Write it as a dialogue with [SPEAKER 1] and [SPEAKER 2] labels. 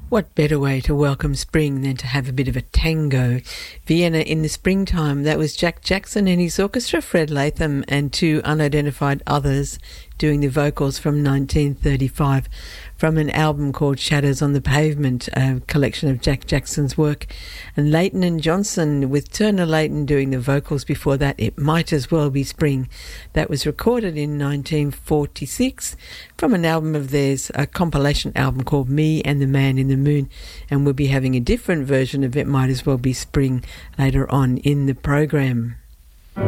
[SPEAKER 1] What better way to welcome spring than to have a bit of a tango? Vienna in the springtime. That was Jack Jackson and his orchestra, Fred Latham and two unidentified others doing the vocals from 1935 from an album called Shadows on the Pavement, a collection of Jack Jackson's work. And Leighton and Johnson with Turner Leighton doing the vocals before that, It Might As Well Be Spring. That was recorded in 1946 from an album of theirs, a compilation album called Me and the Man in the Moon. And we'll be having a different version of It Might As Well Be Spring later on in the program.